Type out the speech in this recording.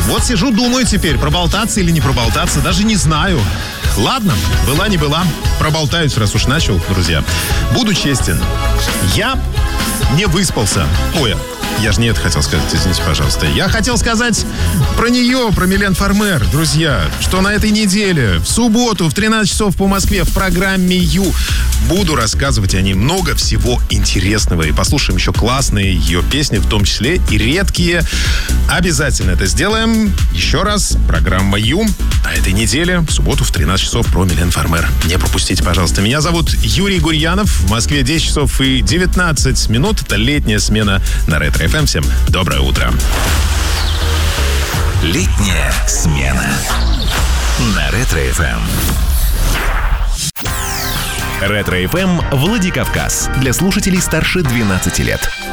Вот сижу, думаю теперь, проболтаться или не проболтаться, даже не знаю. Ладно, была не была, проболтаюсь, раз уж начал, друзья. Буду честен, я не выспался. Ой, я же не это хотел сказать, извините, пожалуйста. Я хотел сказать про нее, про Милен Фармер, друзья, что на этой неделе, в субботу, в 13 часов по Москве, в программе «Ю» буду рассказывать о ней много всего интересного. И послушаем еще классные ее песни, в том числе и редкие. Обязательно это сделаем. Еще раз, программа «Ю» на этой неделе, в субботу, в 13 часов про Милен Фармер. Не пропустите, пожалуйста. Меня зовут Юрий Гурьянов. В Москве 10 часов и 19 минут. Это летняя смена на Ретро ФМ. Всем доброе утро. Летняя смена на Ретро ФМ. Ретро ФМ Владикавказ. Для слушателей старше 12 лет.